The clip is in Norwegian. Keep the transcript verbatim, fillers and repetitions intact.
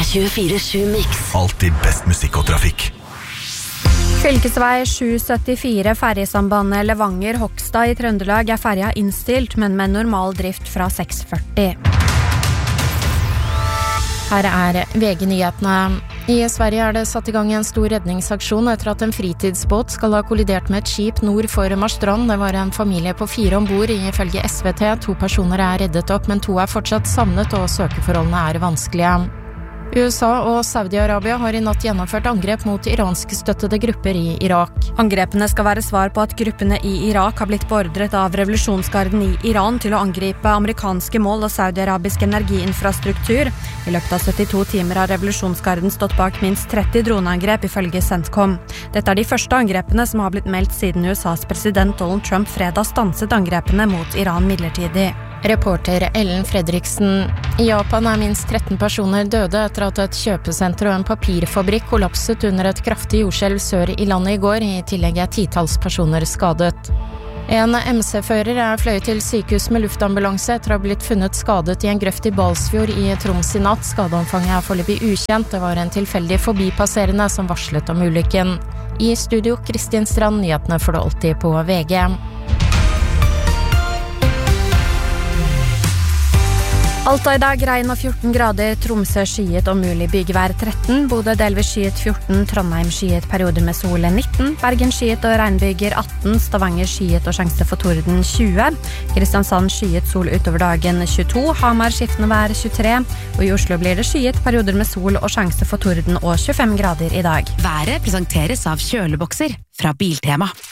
tjuefire sju Mix. Alltid best musikk og trafikk. Fylkesvei sju syttifire, ferjesambandet Levanger-Hokstad i Trøndelag er ferja innstilt, men med normal drift fra seks førti. Her er V G-nyhetene. I Sverige er det satt i gang en stor redningsaksjon etter at en fritidsbåt skal ha kollidert med et skip nord for Marstrand. Det var en familie på fire ombord, ifølge S V T. To personer er reddet opp, men to er fortsatt savnet, og søkeforholdene er vanskelige. U S A og Saudi-Arabia har i natt gjennomført angrep mot iransk-støttede grupper i Irak. Angrepene skal være svar på at gruppene i Irak har blitt beordret av revolusjonsgarden i Iran til å angripe amerikanske mål og saudi-arabisk energiinfrastruktur. I løpet av syttito timer har revolusjonsgarden stått bak minst tretti droneangrep ifølge CENTCOM. Dette er de første angrepene som har blitt meldt siden U S A's president Donald Trump fredag stanset angrepene mot Iran midlertidig. Reporter Ellen Fredriksen. I Japan er minst tretten personer døde etter at et kjøpesenter og en papirfabrikk kollapset under et kraftig jordskjelv sør i landet i går. I tillegg er titalls personer skadet. En M C-fører er fløyet til sykehus med luftambulanse etter å ha blitt funnet skadet i en grøft i Balsfjord i Troms i natt. Skadeomfanget er foreløpig ukjent. Det var en tilfeldig forbipasserende som varslet om ulykken. I studio Kristin Strand, nyhetene får du alltid på V G. Alta i dag, regn og fjorten grader, Tromsø skyet og mulig bygevær tretten, Bodø delvis skyet fjorten, Trondheim skyet perioder med sol nitten, Bergen skyet og regnbyger atten, Stavanger skyet og sjanse for torden tjue, Kristiansand skyet sol utover dagen tjueto, Hamar skiftende vær tjuetre, og i Oslo blir det skyet perioder med sol og sjanse for torden og tjuefem grader i dag. Været presenteres av kjølebokser fra Biltema.